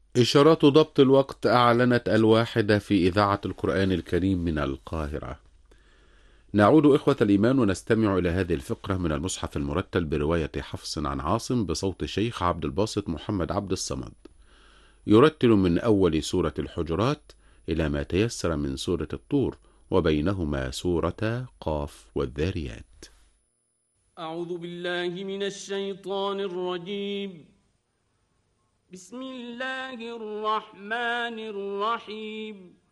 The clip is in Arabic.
إشارات ضبط الوقت أعلنت الواحدة في إذاعة القرآن الكريم من القاهرة. نعود إخوة الإيمان ونستمع إلى هذه الفقرة من المصحف المرتل برواية حفص عن عاصم بصوت الشيخ عبد الباسط محمد عبد الصمد، يرتل من أول سورة الحجرات إلى ما تيسر من سورة الطور، وبينهما سورة قاف والذاريات. أعوذ بالله من الشيطان الرجيم. بسم الله الرحمن الرحيم.